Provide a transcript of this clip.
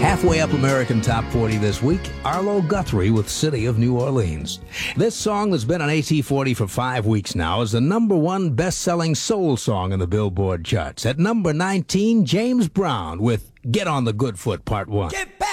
Halfway up American Top 40 this week, Arlo Guthrie with City of New Orleans. This song that's been on AT40 for 5 weeks now is the #1 best-selling soul song in the Billboard charts. At number 19, James Brown with Get on the Good Foot Part 1.